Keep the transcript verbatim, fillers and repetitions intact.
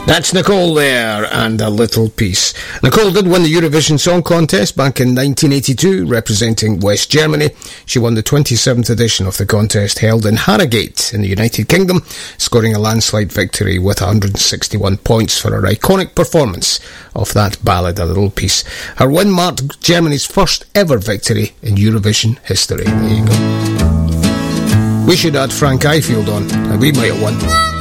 That's Nicole there, and A Little Piece. Nicole did win the Eurovision Song Contest back in nineteen eighty-two, representing West Germany. She won the twenty-seventh edition of the contest, held in Harrogate in the United Kingdom, scoring a landslide victory with one hundred sixty-one points for her iconic performance of that ballad, A Little Piece. Her win marked Germany's first ever victory in Eurovision history. There you go. We should add Frank Ifield on, and we might have won.